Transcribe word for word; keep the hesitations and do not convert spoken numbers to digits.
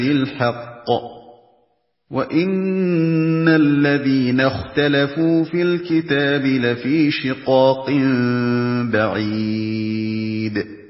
الْحَقِّ وَإِنَّ الَّذِينَ اخْتَلَفُوا فِي الْكِتَابِ لَفِي شِقَاقٍ بَعِيدٍ